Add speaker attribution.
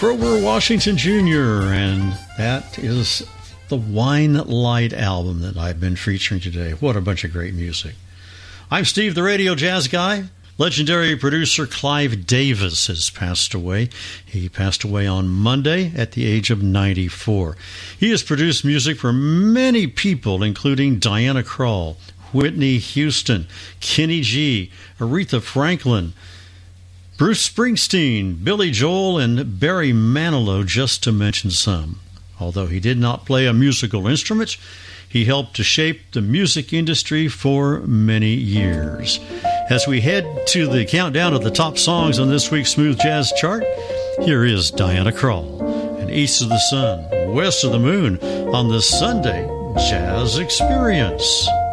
Speaker 1: Grover Washington Jr., and that is the Wine Light album that I've been featuring today. What a bunch of great music. I'm Steve, the Radio Jazz Guy. Legendary producer Clive Davis has passed away. He passed away on Monday at the age of 94. He has produced music for many people, including Diana Krall, Whitney Houston, Kenny G, Aretha Franklin, Bruce Springsteen, Billy Joel, and Barry Manilow, just to mention some. Although he did not play a musical instrument, he helped to shape the music industry for many years. As we head to the countdown of the top songs on this week's Smooth Jazz chart, here is Diana Krall and East of the Sun, West of the Moon on the Sunday Jazz Experience.